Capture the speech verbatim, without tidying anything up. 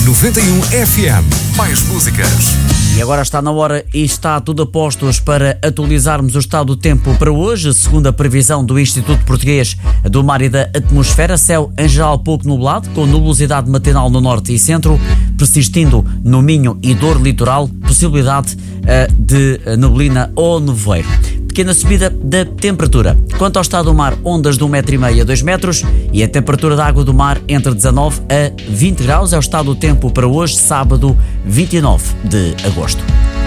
noventa e um F M. Mais músicas. E agora está na hora e está tudo a postos para atualizarmos o estado do tempo para hoje, segundo a previsão do Instituto Português do Mar e da Atmosfera. Céu em geral pouco nublado, com nubosidade matinal no norte e centro, persistindo no Minho e Douro litoral, possibilidade uh, de neblina ou nevoeiro. Pequena subida da temperatura. Quanto ao estado do mar, ondas de um metro e meio a dois metros e a temperatura da água do mar entre dezanove a vinte graus. É o estado do tempo para hoje, sábado, vinte e nove de agosto.